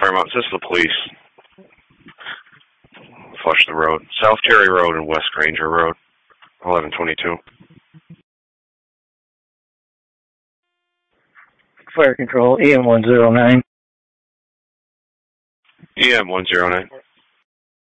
Paramount, this is the police. Flush the road. South Cherry Road and West Granger Road. 1122. Fire control, EM109. EM109.